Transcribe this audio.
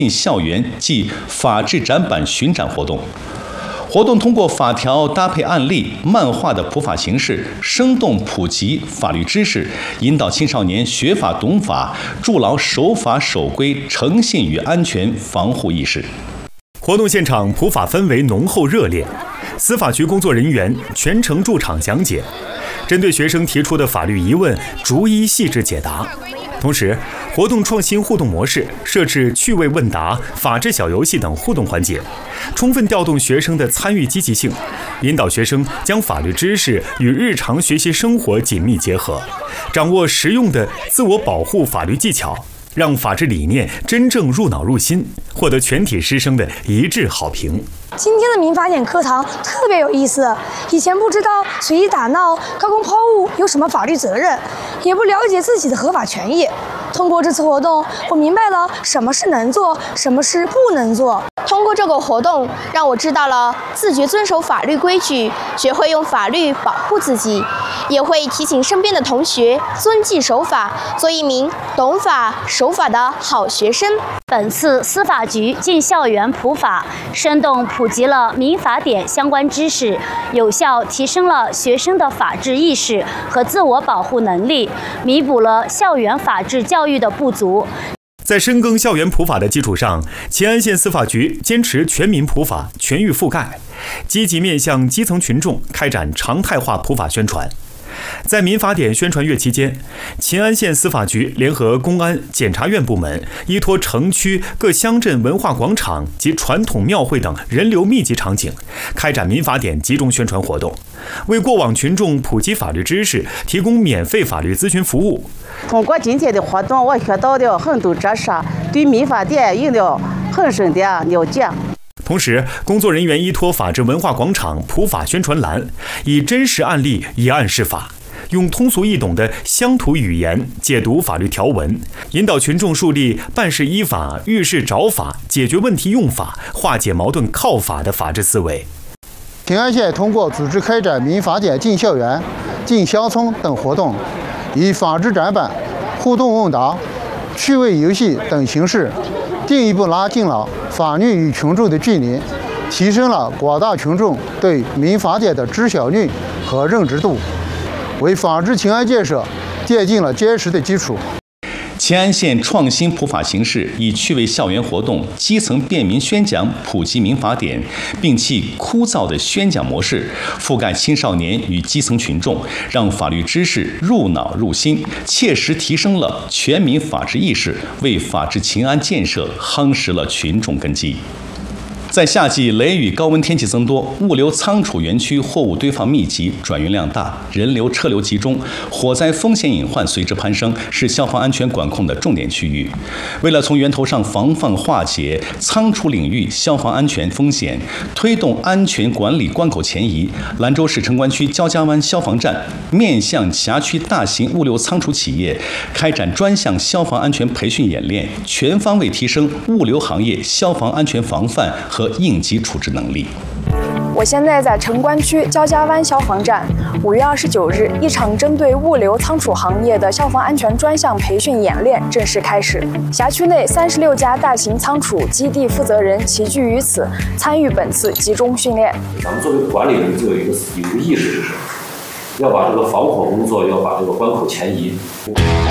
进校园暨法治展板巡展活动。活动通过法条搭配案例、漫画的普法形式，生动普及法律知识，引导青少年学法懂法，筑牢守法守规、诚信与安全防护意识。 活动现场普法氛围浓厚热烈，司法局工作人员全程驻场讲解，针对学生提出的法律疑问逐一细致解答。同时，活动创新互动模式，设置趣味问答、法治小游戏等互动环节，充分调动学生的参与积极性，引导学生将法律知识与日常学习生活紧密结合，掌握实用的自我保护法律技巧，让法治理念真正入脑入心，获得全体师生的一致好评。 今天的民法典课堂特别有意思，以前不知道随意打闹、高空抛物有什么法律责任，也不了解自己的合法权益。通过这次活动，我明白了什么是能做，什么是不能做。 通过这个活动，让我知道了自觉遵守法律规矩，学会用法律保护自己，也会提醒身边的同学遵纪守法，做一名懂法守法的好学生。 本次司法局进校园普法，生动普及了民法典相关知识，有效提升了学生的法治意识和自我保护能力，弥补了校园法治教育的不足。 在深耕校园普法的基础上，乾安县司法局坚持全民普法、全域覆盖，积极面向基层群众开展常态化普法宣传。在民法典宣传月期间，乾安县司法局联合公安、检察院部门，依托城区各乡镇文化广场及传统庙会等人流密集场景，开展民法典集中宣传活动，为过往群众普及法律知识，提供免费法律咨询服务。 通过今天的活动，我学到了很多知识，对民法典有了很深的了解。 同时，工作人员依托法治文化广场普法宣传栏，以真实案例以案释法，用通俗易懂的乡土语言解读法律条文，引导群众树立办事依法、遇事找法、解决问题用法、化解矛盾靠法的法治思维。 乾安县通过组织开展民法典进校园、进乡村等活动，以法治展板、互动问答、趣味游戏等形式，进一步拉近了法律与群众的距离，提升了广大群众对民法典的知晓率和认知度，为法治乾安建设奠定了坚实的基础。 乾安县创新普法形式，以趣味校园活动、基层便民宣讲普及民法典，摒弃枯燥的宣讲模式，覆盖青少年与基层群众，让法律知识入脑入心，切实提升了全民法治意识，为法治乾安建设夯实了群众根基。在夏季雷雨高温天气增多，物流仓储园区货物堆放密集，转运量大，人流车流集中，火灾风险隐患随之攀升，是消防安全管控的重点区域。为了从源头上防范化解仓储领域消防安全风险，推动安全管理关口前移，兰州市城关区焦家湾消防站面向辖区大型物流仓储企业开展专项消防安全培训演练，全方位提升物流行业消防安全防范和应急处置能力。 我现在在城关区焦家湾消防站。5月29日，一场针对物流仓储行业的消防安全专项培训演练正式开始。辖区内36家大型仓储基地负责人齐聚于此，参与本次集中训练。 咱们作为管理人，就有一个意识是什么？要把这个防火工作，要把这个关口前移。